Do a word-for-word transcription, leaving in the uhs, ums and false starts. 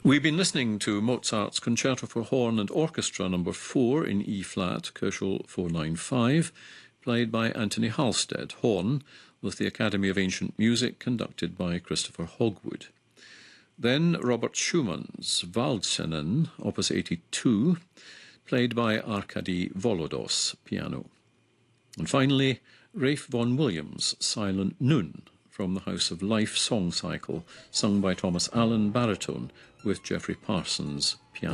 We've been listening to Mozart's Concerto for Horn and Orchestra number four in E-flat, Köchel four ninety-five, played by Anthony Halstead, horn, with the Academy of Ancient Music, conducted by Christopher Hogwood. Then Robert Schumann's Waldsenen, opus eighty-two, played by Arkady Volodos, piano. And finally, Ralph Vaughan Williams' Silent Noon, from the House of Life song cycle, sung by Thomas Allen, baritone, with Geoffrey Parsons, piano.